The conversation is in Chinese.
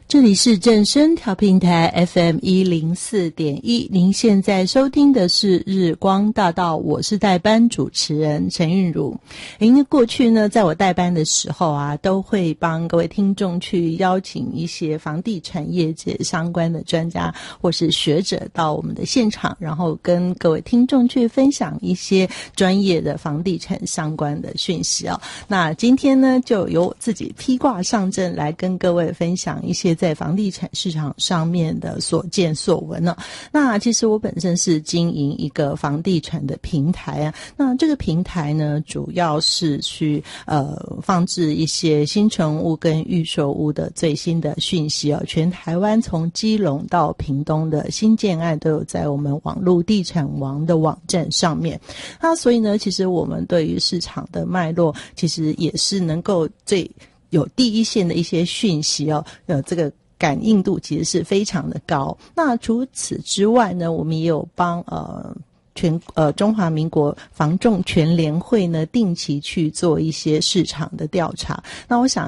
这里是正声调频台 FM104.1， 您现在收听的是日光大道，我是代班主持人陈韵如。因为过去呢，在我代班的时候啊，都会帮各位听众去邀请一些房地产业界相关的专家或是学者到我们的现场，然后跟各位听众去分享一些专业的房地产相关的讯息哦。那今天呢，就由我自己披挂上阵来跟各位分享一些在房地产市场上面的所见所闻呢。那其实我本身是经营一个房地产的平台啊，那这个平台呢，主要是去放置一些新成屋跟预售屋的最新的讯息哦。全台湾从基隆到屏东的新建案都有在我们网络地产王的网站上面。那所以呢，其实我们对于市场的脉络，其实也是能够最有第一线的一些讯息哦，这个感应度其实是非常的高。那除此之外呢，我们也有帮中华民国房仲全联会呢定期去做一些市场的调查。那我想